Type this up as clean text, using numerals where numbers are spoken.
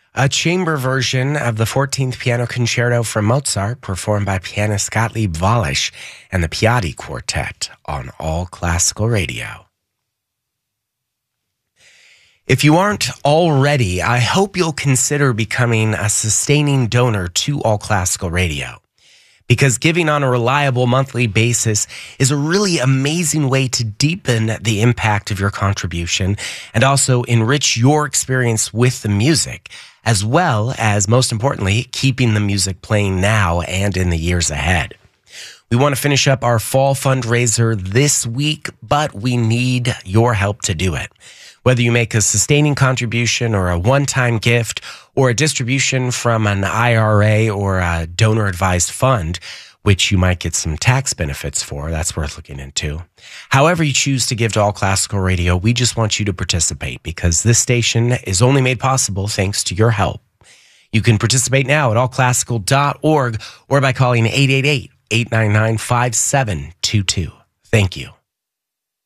a chamber version of the 14th Piano Concerto from Mozart, performed by pianist Gottlieb Wallisch and the Piatti Quartet on All Classical Radio. If you aren't already, I hope you'll consider becoming a sustaining donor to All Classical Radio, because giving on a reliable monthly basis is a really amazing way to deepen the impact of your contribution and also enrich your experience with the music, as well as, most importantly, keeping the music playing now and in the years ahead. We want to finish up our fall fundraiser this week, but we need your help to do it. Whether you make a sustaining contribution or a one-time gift or a distribution from an IRA or a donor-advised fund, which you might get some tax benefits for, that's worth looking into. However you choose to give to All Classical Radio, we just want you to participate because this station is only made possible thanks to your help. You can participate now at allclassical.org or by calling 888-899-5722. Thank you.